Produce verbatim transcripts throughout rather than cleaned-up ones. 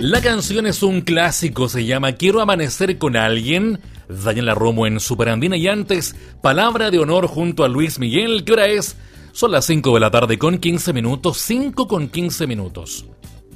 La canción es un clásico, se llama Quiero amanecer con alguien. Daniela Romo en Superandina, y antes Palabra de honor junto a Luis Miguel. ¿Qué hora es? Son las cinco de la tarde con quince minutos, cinco con quince minutos.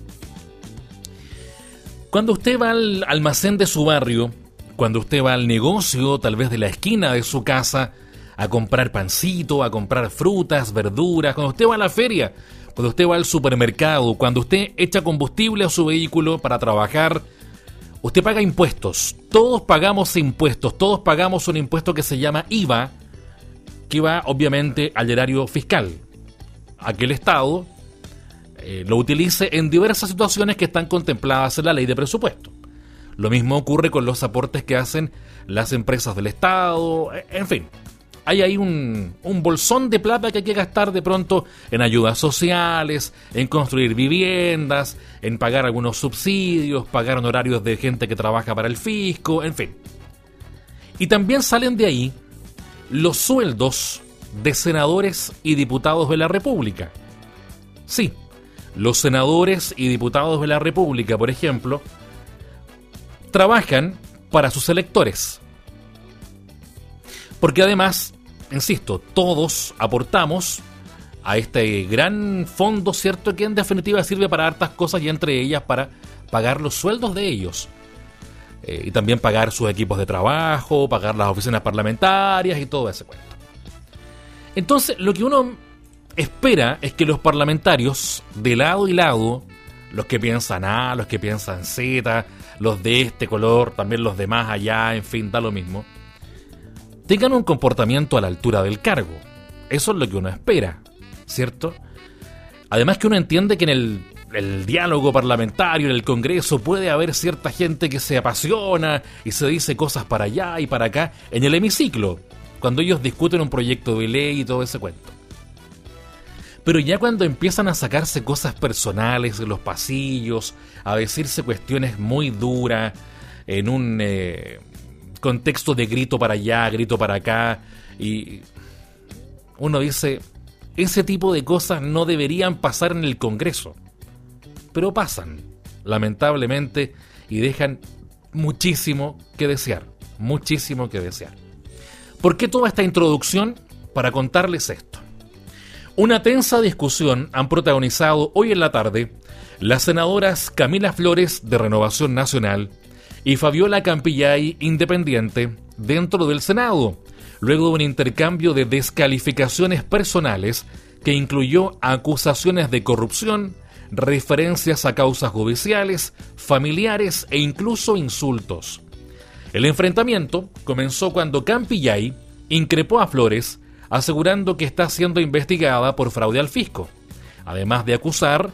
Cuando usted va al almacén de su barrio, cuando usted va al negocio, tal vez de la esquina de su casa, a comprar pancito, a comprar frutas, verduras, cuando usted va a la feria, cuando usted va al supermercado, cuando usted echa combustible a su vehículo para trabajar, usted paga impuestos. Todos pagamos impuestos, todos pagamos un impuesto que se llama I V A, que va obviamente al erario fiscal, a que el Estado eh, lo utilice en diversas situaciones que están contempladas en la ley de presupuesto. Lo mismo ocurre con los aportes que hacen las empresas del Estado, en fin. Hay ahí un, un bolsón de plata que hay que gastar de pronto en ayudas sociales, en construir viviendas, en pagar algunos subsidios, pagar honorarios de gente que trabaja para el fisco, en fin. Y también salen de ahí los sueldos de senadores y diputados de la República. Sí, los senadores y diputados de la República, por ejemplo, trabajan para sus electores. Porque además, insisto, todos aportamos a este gran fondo, ¿cierto? Que en definitiva sirve para hartas cosas y entre ellas para pagar los sueldos de ellos. Eh, y también pagar sus equipos de trabajo, pagar las oficinas parlamentarias y todo ese cuento. Entonces, lo que uno espera es que los parlamentarios, de lado y lado, los que piensan A, los que piensan Z, los de este color, también los de más allá, en fin, da lo mismo, tengan un comportamiento a la altura del cargo. Eso es lo que uno espera, ¿cierto? Además que uno entiende que en el, el diálogo parlamentario, en el Congreso, puede haber cierta gente que se apasiona y se dice cosas para allá y para acá en el hemiciclo, cuando ellos discuten un proyecto de ley y todo ese cuento. Pero ya cuando empiezan a sacarse cosas personales en los pasillos, a decirse cuestiones muy duras, en un eh, contexto de grito para allá, grito para acá, y uno dice, ese tipo de cosas no deberían pasar en el Congreso. Pero pasan, lamentablemente, y dejan muchísimo que desear, muchísimo que desear. ¿Por qué toda esta introducción? Para contarles esto. Una tensa discusión han protagonizado hoy en la tarde las senadoras Camila Flores, de Renovación Nacional, y Fabiola Campillay, independiente, dentro del Senado, luego de un intercambio de descalificaciones personales que incluyó acusaciones de corrupción, referencias a causas judiciales, familiares e incluso insultos. El enfrentamiento comenzó cuando Campillay increpó a Flores, asegurando que está siendo investigada por fraude al fisco, además de acusar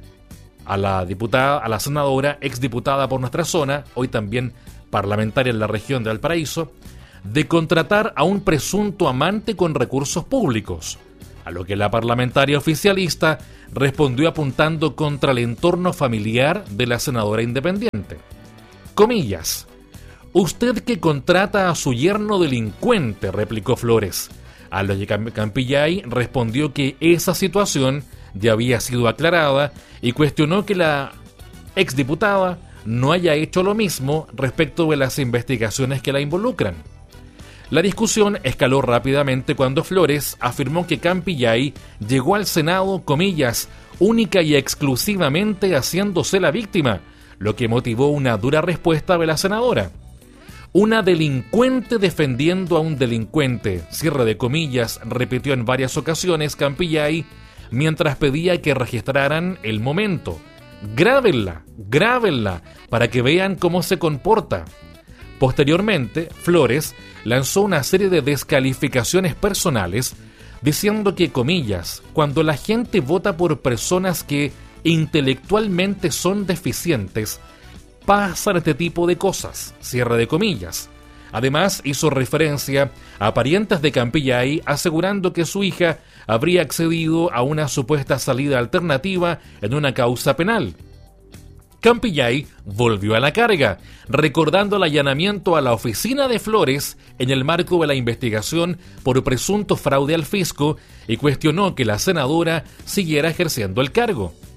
a la diputada, a la senadora, exdiputada por nuestra zona, hoy también parlamentaria en la región de Valparaíso, de contratar a un presunto amante con recursos públicos, a lo que la parlamentaria oficialista respondió apuntando contra el entorno familiar de la senadora independiente. Comillas: «Usted que contrata a su yerno delincuente», replicó Flores, a lo que Campillay respondió que esa situación ya había sido aclarada y cuestionó que la exdiputada no haya hecho lo mismo respecto de las investigaciones que la involucran. La discusión escaló rápidamente cuando Flores afirmó que Campillay llegó al Senado, comillas, única y exclusivamente haciéndose la víctima, lo que motivó una dura respuesta de la senadora. «Una delincuente defendiendo a un delincuente», cierre de comillas, repitió en varias ocasiones Campillay, mientras pedía que registraran el momento. «Grábenla, grábenla, para que vean cómo se comporta». Posteriormente, Flores lanzó una serie de descalificaciones personales, diciendo que, comillas, «cuando la gente vota por personas que intelectualmente son deficientes, pasan este tipo de cosas», cierre de comillas. Además, hizo referencia a parientes de Campillay, asegurando que su hija habría accedido a una supuesta salida alternativa en una causa penal. Campillay volvió a la carga, recordando el allanamiento a la oficina de Flores en el marco de la investigación por presunto fraude al fisco y cuestionó que la senadora siguiera ejerciendo el cargo.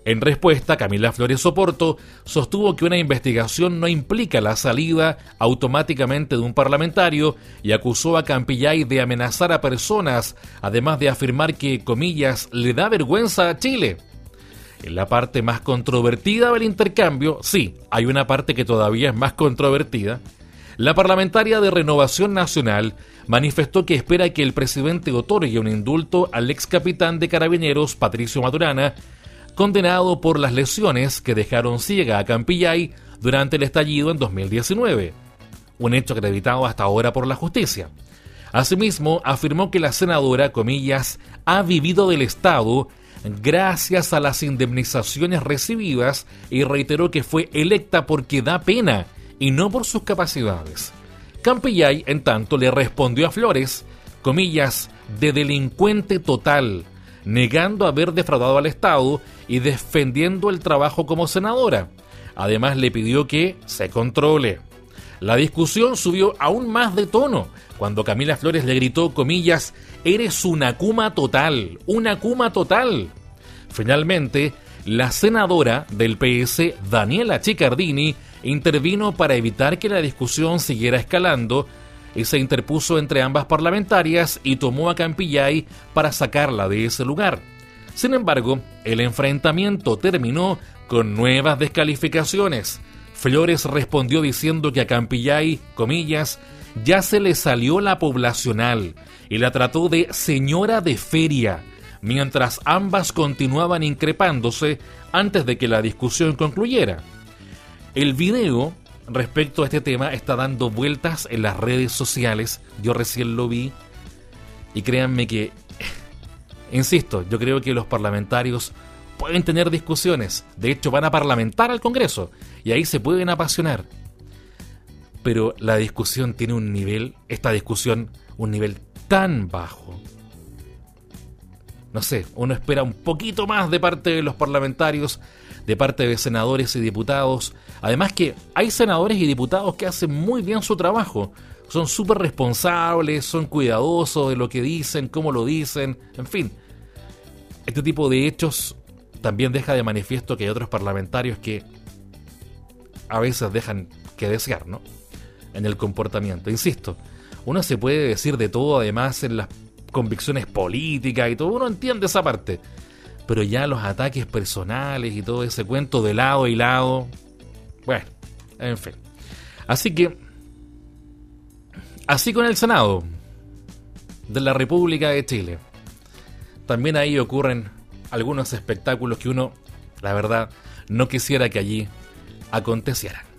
En respuesta, Camila Flores Oporto sostuvo que una investigación no implica la salida automáticamente de un parlamentario y acusó a Campillay de amenazar a personas, además de afirmar que, comillas, le da vergüenza a Chile. En la parte más controvertida del intercambio, sí, hay una parte que todavía es más controvertida. La parlamentaria de Renovación Nacional manifestó que espera que el presidente otorgue un indulto al ex capitán de Carabineros, Patricio Maturana, condenado por las lesiones que dejaron ciega a Campillay durante el estallido en dos mil diecinueve, un hecho acreditado hasta ahora por la justicia. Asimismo, afirmó que la senadora, comillas, ha vivido del Estado gracias a las indemnizaciones recibidas y reiteró que fue electa porque da pena y no por sus capacidades. Campillay, en tanto, le respondió a Flores, comillas, de delincuente total, negando haber defraudado al Estado y defendiendo el trabajo como senadora. Además, le pidió que se controle. La discusión subió aún más de tono cuando Camila Flores le gritó, comillas, eres una cuma total, una cuma total. Finalmente, la senadora del P S, Daniela Chiccardini, intervino para evitar que la discusión siguiera escalando y se interpuso entre ambas parlamentarias y tomó a Campillay para sacarla de ese lugar. Sin embargo, el enfrentamiento terminó con nuevas descalificaciones. Flores respondió diciendo que a Campillay, comillas, ya se le salió la poblacional y la trató de señora de feria, mientras ambas continuaban increpándose antes de que la discusión concluyera. El video respecto a este tema está dando vueltas en las redes sociales. Yo recién lo vi y créanme que, insisto, yo creo que los parlamentarios pueden tener discusiones. De hecho, van a parlamentar al Congreso y ahí se pueden apasionar. Pero la discusión tiene un nivel, esta discusión, un nivel tan bajo. No sé, uno espera un poquito más de parte de los parlamentarios, de parte de senadores y diputados. Además que hay senadores y diputados que hacen muy bien su trabajo. Son súper responsables, son cuidadosos de lo que dicen, cómo lo dicen, en fin. Este tipo de hechos también deja de manifiesto que hay otros parlamentarios que a veces dejan que desear, ¿no? En el comportamiento. Insisto, uno se puede decir de todo, además en las convicciones políticas y todo, uno entiende esa parte, pero ya los ataques personales y todo ese cuento de lado y lado, bueno, en fin. Así que, así con el Senado de la República de Chile, también ahí ocurren algunos espectáculos que uno, la verdad, no quisiera que allí acontecieran.